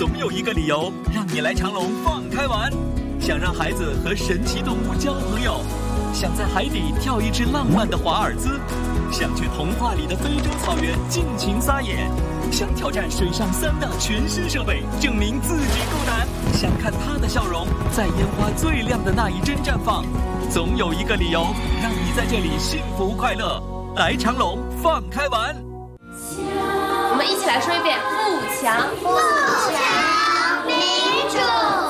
总有一个理由让你来长隆放开玩。想让孩子和神奇动物交朋友，想在海底跳一支浪漫的华尔兹，想去童话里的非洲草原尽情撒野，想挑战水上3大全新设备，证明自己够胆，想看他的笑容在烟花最亮的那一帧绽放。总有一个理由让你在这里幸福快乐。来长隆放开玩。 我们一起来说一遍：富强。 富强。